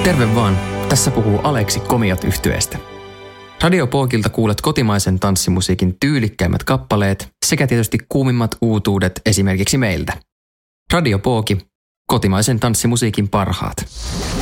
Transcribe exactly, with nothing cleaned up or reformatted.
Terve vaan, tässä puhuu Aleksi Komiot -yhtyeestä. Radio Pookilta kuulet kotimaisen tanssimusiikin tyylikkäimmät kappaleet sekä tietysti kuumimmat uutuudet esimerkiksi meiltä. Radio Pooki, kotimaisen tanssimusiikin parhaat.